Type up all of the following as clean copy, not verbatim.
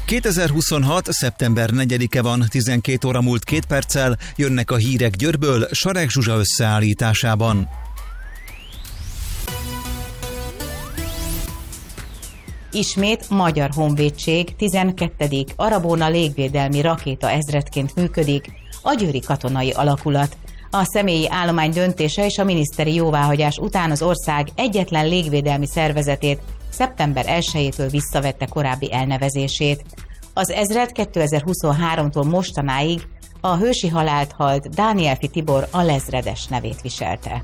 2026. szeptember 4-e van, 12 óra múlt 2 perccel, jönnek a hírek Győrből, Sarek Zsuzsa összeállításában. Ismét Magyar Honvédség 12. Arabona légvédelmi rakéta ezredként működik, a győri katonai alakulat. A személyi állomány döntése és a miniszteri jóváhagyás után az ország egyetlen légvédelmi szervezetét szeptember 1-től visszavette korábbi elnevezését. Az ezred 2023-tól mostanáig a hősi halált halt Dánielfi Tibor alezredes nevét viselte.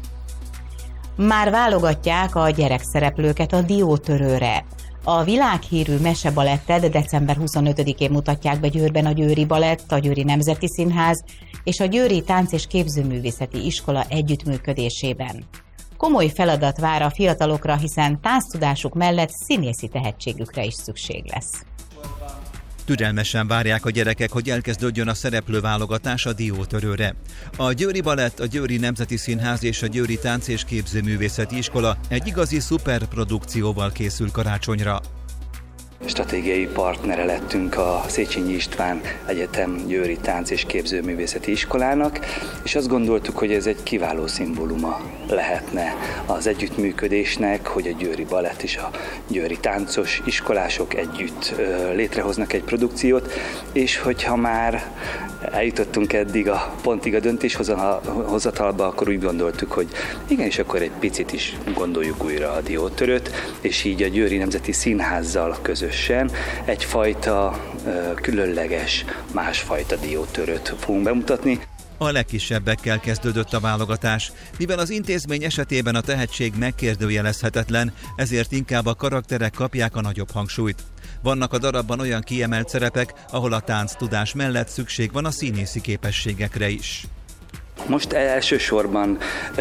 Már válogatják a gyerekszereplőket a Diótörőre. A világhírű mesebalettet december 25-én mutatják be Győrben a Győri Balett, a Győri Nemzeti Színház és a Győri Tánc- és Képzőművészeti Iskola együttműködésében. Komoly feladat vár a fiatalokra, hiszen tánctudásuk mellett színészi tehetségükre is szükség lesz. Türelmesen várják a gyerekek, hogy elkezdődjön a szereplőválogatás a Diótörőre. A Győri Balett, a Győri Nemzeti Színház és a Győri Tánc- és Képzőművészeti Iskola egy igazi szuperprodukcióval készül karácsonyra. Stratégiai partnere lettünk a Széchenyi István Egyetem Győri Tánc- és Képzőművészeti Iskolának, és azt gondoltuk, hogy ez egy kiváló szimbóluma lehetne az együttműködésnek, hogy a Győri Balett és a győri táncos iskolások együtt létrehoznak egy produkciót, és hogyha már eljutottunk eddig a pontig a döntéshozatalba, akkor úgy gondoltuk, hogy igenis akkor egy picit is gondoljuk újra a Diótörőt, és így a Győri Nemzeti Színházzal közösen egyfajta különleges, másfajta Diótörőt fogunk bemutatni. A legkisebbekkel kezdődött a válogatás. Mivel az intézmény esetében a tehetség megkérdőjelezhetetlen, ezért inkább a karakterek kapják a nagyobb hangsúlyt. Vannak a darabban olyan kiemelt szerepek, ahol a tánctudás mellett szükség van a színészi képességekre is. Most elsősorban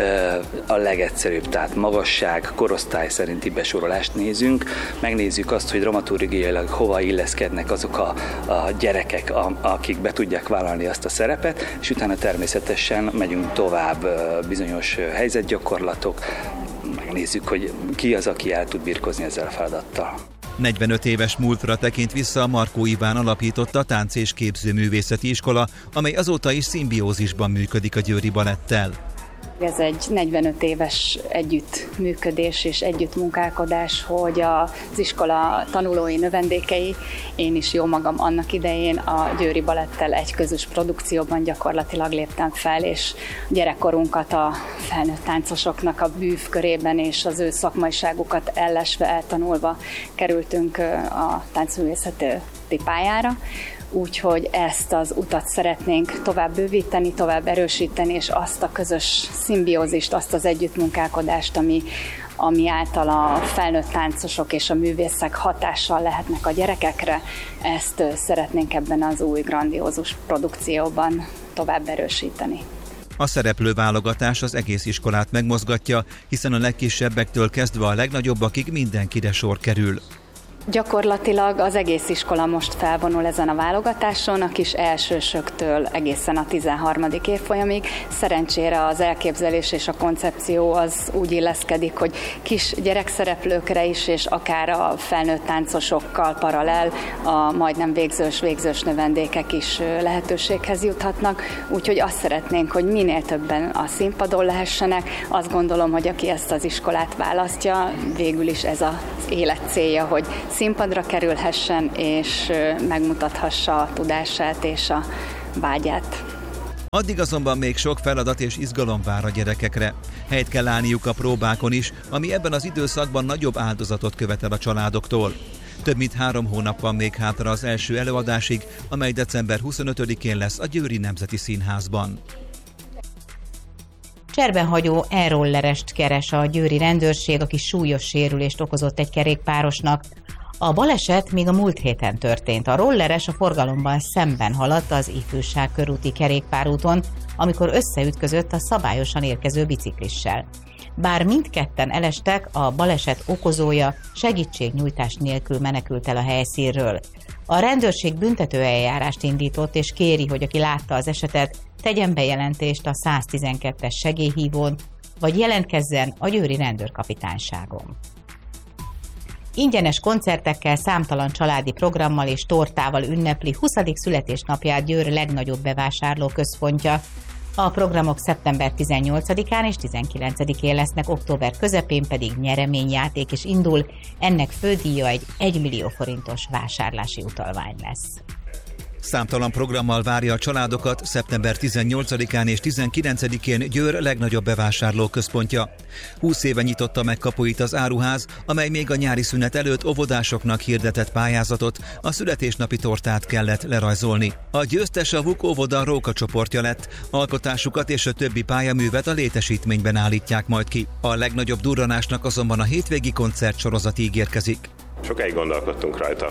a legegyszerűbb, tehát magasság, korosztály szerinti besorolást nézünk. Megnézzük azt, hogy dramaturgiailag hova illeszkednek azok a gyerekek, akik be tudják vállalni azt a szerepet, és utána természetesen megyünk tovább bizonyos helyzetgyakorlatok, megnézzük, hogy ki az, aki el tud birkózni ezzel a feladattal. 45 éves múltra tekint vissza a Markó Iván alapította Tánc- és Képzőművészeti Iskola, amely azóta is szimbiózisban működik a Győri Balettel. Ez egy 45 éves együttműködés és együttmunkálkodás, hogy az iskola tanulói, növendékei, én is jó magam annak idején a Győri Balettel egy közös produkcióban gyakorlatilag léptem fel, és gyerekkorunkat a felnőtt táncosoknak a bűvkörében és az ő szakmaiságukat ellesve, eltanulva kerültünk a táncművészeti pályára. Úgyhogy ezt az utat szeretnénk tovább bővíteni, tovább erősíteni, és azt a közös szimbiózist, azt az együttmunkálkodást, ami által a felnőtt táncosok és a művészek hatással lehetnek a gyerekekre, ezt szeretnénk ebben az új grandiózus produkcióban tovább erősíteni. A szereplőválogatás az egész iskolát megmozgatja, hiszen a legkisebbektől kezdve a legnagyobbakig mindenkire sor kerül. Gyakorlatilag az egész iskola most felvonul ezen a válogatáson, a kis elsősöktől egészen a 13. évfolyamig. Szerencsére az elképzelés és a koncepció az úgy illeszkedik, hogy kis gyerekszereplőkre is, és akár a felnőtt táncosokkal paralel a majdnem végzős növendékek is lehetőséghez juthatnak. Úgyhogy azt szeretnénk, hogy minél többen a színpadon lehessenek. Azt gondolom, hogy aki ezt az iskolát választja, végül is ez az élet célja, hogy színpadra kerülhessen, és megmutathassa a tudását és a vágyát. Addig azonban még sok feladat és izgalom vár a gyerekekre. Helyt kell állniuk a próbákon is, ami ebben az időszakban nagyobb áldozatot követel a családoktól. Több mint 3 hónap van még hátra az első előadásig, amely december 25-én lesz a Győri Nemzeti Színházban. Cserbenhagyó e-rollerest keres a győri rendőrség, aki súlyos sérülést okozott egy kerékpárosnak. A baleset még a múlt héten történt. A rolleres a forgalomban szemben haladt az Ifjúság körúti kerékpárúton, amikor összeütközött a szabályosan érkező biciklissel. Bár mindketten elestek, a baleset okozója segítségnyújtás nélkül menekült el a helyszínről. A rendőrség büntetőeljárást indított, és kéri, hogy aki látta az esetet, tegyen bejelentést a 112-es segélyhívón, vagy jelentkezzen a győri rendőrkapitányságon. Ingyenes koncertekkel, számtalan családi programmal és tortával ünnepli 20. születésnapját Győr legnagyobb bevásárlóközpontja. A programok szeptember 18-án és 19-én lesznek, október közepén pedig nyereményjáték is indul. Ennek fődíja egy 1 millió forintos vásárlási utalvány lesz. Számtalan programmal várja a családokat szeptember 18-án és 19-én Győr legnagyobb bevásárlóközpontja. 20 éve nyitotta meg kapuit az áruház, amely még a nyári szünet előtt óvodásoknak hirdetett pályázatot, a születésnapi tortát kellett lerajzolni. A győztes a VUK óvoda Róka csoportja lett, alkotásukat és a többi pályaművet a létesítményben állítják majd ki. A legnagyobb durranásnak azonban a hétvégi koncertsorozat ígérkezik. Sokáig gondolkodtunk rajta,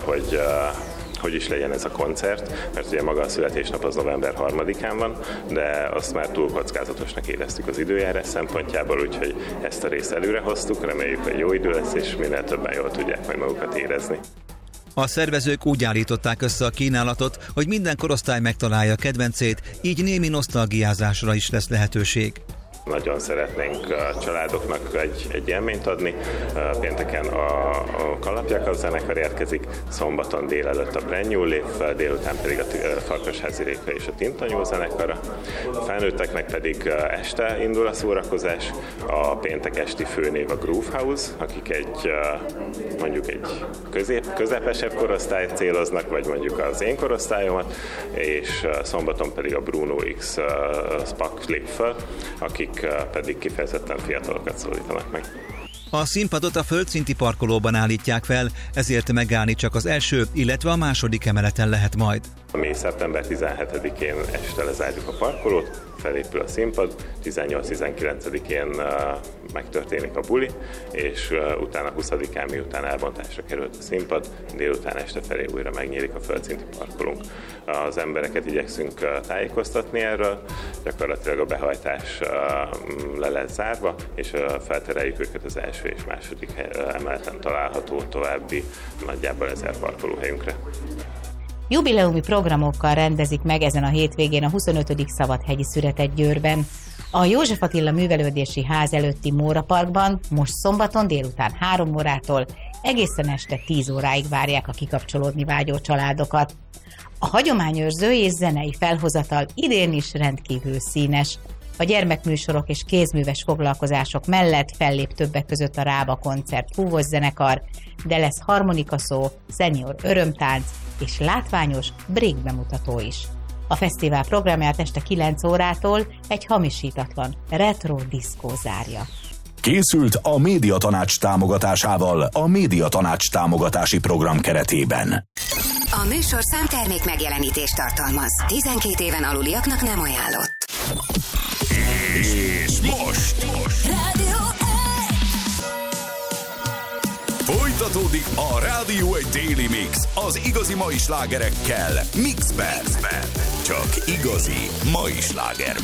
hogy is legyen ez a koncert, mert ugye maga a születésnap az november 3-án van, de azt már túl kockázatosnak éreztük az időjárás szempontjából, úgyhogy ezt a részt előre hoztuk, reméljük, hogy jó idő lesz, és minél többen jól tudják majd magukat érezni. A szervezők úgy állították össze a kínálatot, hogy minden korosztály megtalálja kedvencét, így némi nosztalgiázásra is lesz lehetőség. Nagyon szeretnénk a családoknak egy élményt adni. Pénteken a Kalapjákasz zenekar érkezik, szombaton délelőtt a Brand New lép fel, délután pedig a Farkasházi Réka és a Tintanyó zenekara. A felnőtteknek pedig este indul a szórakozás. A péntek esti főnév a Groove House, akik mondjuk egy közepesebb korosztályt céloznak, vagy mondjuk az én korosztályomat, és szombaton pedig a Bruno X Spak lép fel, akik pedig kifejezetten fiatalokat szólítanak meg. A színpadot a földszinti parkolóban állítják fel, ezért megállni csak az első, illetve a második emeleten lehet majd. Mi szeptember 17-én este lezárjuk a parkolót, felépül a színpad, 18-19-én megtörténik a buli, és utána 20-án, miután elbontásra került a színpad, délután este felé újra megnyílik a földszinti parkolónk. Az embereket igyekszünk tájékoztatni erről, gyakorlatilag a behajtás le lesz zárva, és feltereljük őket az első és második emeleten található további nagyjából 1000 parkolóhelyünkre. Jubileumi programokkal rendezik meg ezen a hétvégén a 25. Szabadhegyi szüretet Győrben. A József Attila Művelődési Ház előtti Móra Parkban most szombaton délután 3 órától egészen este 10 óráig várják a kikapcsolódni vágyó családokat. A hagyományőrző és zenei felhozatal idén is rendkívül színes. A gyermekműsorok és kézműves foglalkozások mellett fellép többek között a Rába Koncert fúvós zenekar, de lesz harmonikaszó, szenior örömtánc és látványos break bemutató is. A fesztivál programját este 9 órától egy hamisítatlan retro diszkó zárja. Készült a Médiatanács támogatásával a Médiatanács támogatási program keretében. A műsorszám termék megjelenítést tartalmaz. 12 éven aluliaknak nem ajánlott. És most Rádió 1! folytatódik a Rádió 1 Daily Mix az igazi mai slágerekkel Mixben. Csak igazi mai sláger.